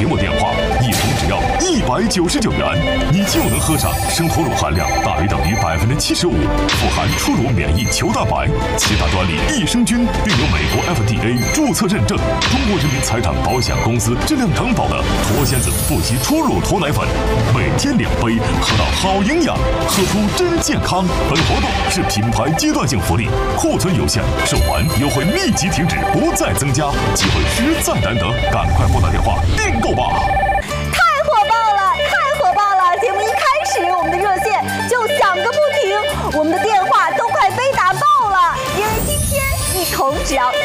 屏幕电话，一桶只要199元，你就能喝上生脱乳含量大于等于75%，富含初乳免疫球蛋白，其他专利益生菌，并有美国 FDA 注册认证，中国人民财产保险公司质量承保的驼仙子富硒初乳驼奶粉，每天2杯，喝到好营养，喝出真健康。本活动是品牌阶段性福利，库存有限，售完优惠立即停止，不再增加，机会实在难得，赶快拨打电话订购吧！ 太火爆了！节目一开始，我们的热线就响个不停，我们的电话都快被打爆了，因为今天一桶只要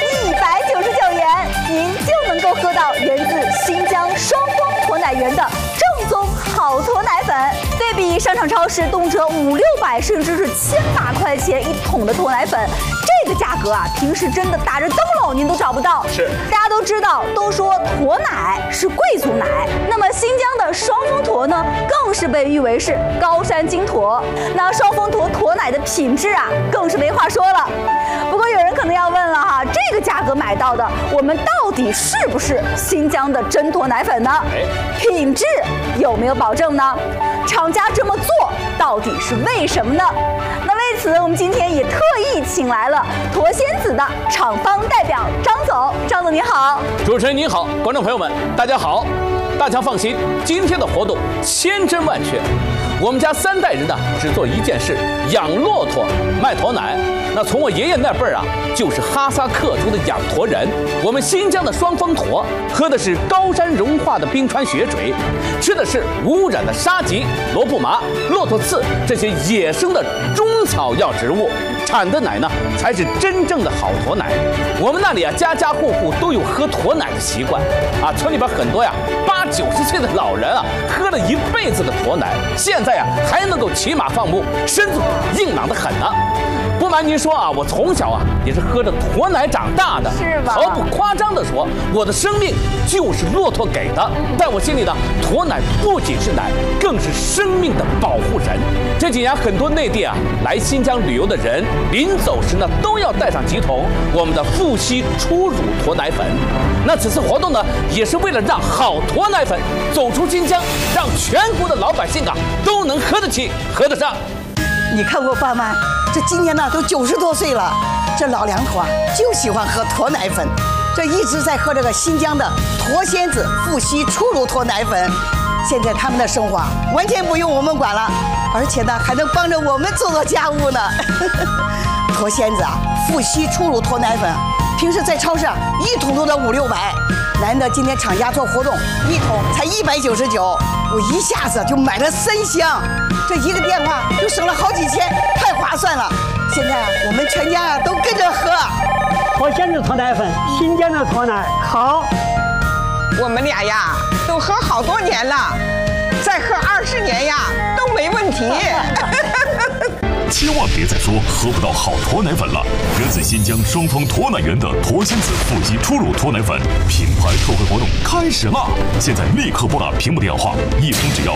199元，您就能够喝到源自新疆双峰驼奶源的正宗好驼奶粉。对比商场超市动辄500-600甚至是1000把块钱一桶的驼奶粉，这个价格啊，平时真的打着灯笼您都找不到。 是， 大家都知道，都说驼奶是贵族奶，那么新疆的双峰驼呢，更是被誉为是高山金驼。那双峰驼驼奶的品质啊，更是没话说了。不过有人可能要问了哈，这个价格买到的，我们到底是不是新疆的真驼奶粉呢？品质有没有保证呢？厂家这么做到底是为什么呢？那为此，我们今天也特意请来了驼仙子的厂方代表张总。张总您好。 主持人您好，观众朋友们大家好。大家放心，今天的活动千真万确。我们家3代人呢，只做一件事：养骆驼、卖驼奶。那从我爷爷那辈儿啊，就是哈萨克族的养驼人。我们新疆的双峰驼喝的是高山融化的冰川雪水，吃的是无污染的沙棘、罗布麻、骆驼刺这些野生的中草药植物，产的奶呢才是真正的好驼奶。我们那里啊，家家户户都有喝驼奶的习惯啊，村里边很多呀80-90岁的老人啊，喝了一辈子的驼奶，现在呀还能够骑马放牧，身子硬朗得很呢。不瞒您说啊，我从小啊也是喝着驼奶长大的， 是吧？ 毫不夸张地说，我的生命就是骆驼给的。在我心里呢，驼奶不仅是奶，更是生命的保护神。这几年很多内地啊来新疆旅游的人，临走时呢都要带上几桶我们的富硒初乳驼奶粉。那此次活动呢，也是为了让好驼奶粉走出新疆，让全国的老百姓啊都能喝得起、喝得上。 你看我爸妈，这今年呢都90多岁了，这老两口啊就喜欢喝驼奶粉，这一直在喝这个新疆的驼仙子富硒初乳驼奶粉。现在他们的生活啊完全不用我们管了，而且呢还能帮着我们做家务呢。驼仙子啊富硒初乳驼奶粉，平时在超市啊一桶都得500-600，难得今天厂家做活动，一桶才199，我一下子就买了3箱，这一个电话就省了好几千，太划算了。现在啊我们全家啊都跟着喝。 驼仙子驼奶粉，新疆的驼奶好。 我们俩呀都喝好多年了，再喝20年呀都没问题。 千万别再说喝不到好驼奶粉了！源自新疆双峰驼奶源的驼仙子富硒初乳驼奶粉品牌特惠活动开始啦！现在立刻拨打屏幕电话，一桶只要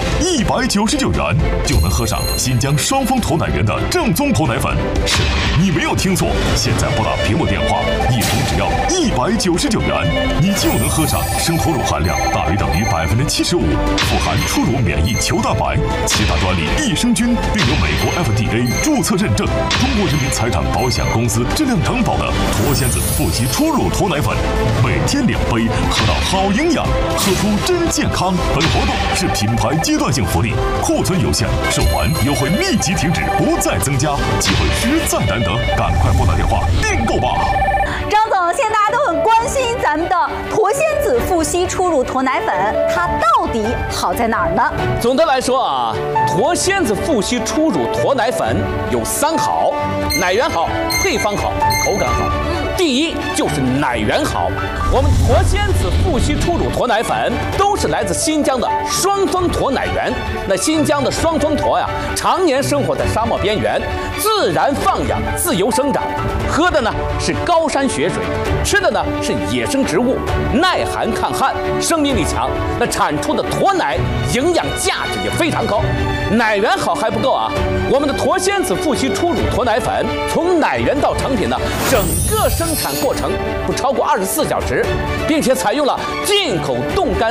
199元，就能喝上新疆双峰驼奶源的正宗驼奶粉。是的，你没有听错，现在拨打屏幕电话，一桶只要199元，你就能喝上生驼乳含量大于等于75%，富含初乳免疫球蛋白，其他专利益生菌，并有美国 FDA注册认证，中国人民财产保险公司质量承保的驼仙子富硒初乳驼奶粉，每天2杯，喝到好营养，喝出真健康。本活动是品牌阶段性福利，库存有限，售完优惠立即停止，不再增加，机会实在难得，赶快拨打电话订购吧！ 张总，现在大家都很关心咱们的驼仙子富硒初乳驼奶粉，它到底好在哪儿呢？ 总的来说啊，驼仙子富硒初乳驼奶粉有3好：奶源好，配方好，口感好。第一就是奶源好，我们驼仙子富硒初乳驼奶粉都是来自新疆的双峰驼奶源。那新疆的双峰驼呀，常年生活在沙漠边缘，自然放养，自由生长，喝的呢是高山雪水，吃的呢是野生植物，耐寒抗旱，生命力强。那产出的驼奶营养价值也非常高。奶源好还不够啊，我们的驼仙子富硒初乳驼奶粉从奶源到成品呢，整个生产过程不超过24小时，并且采用了进口冻干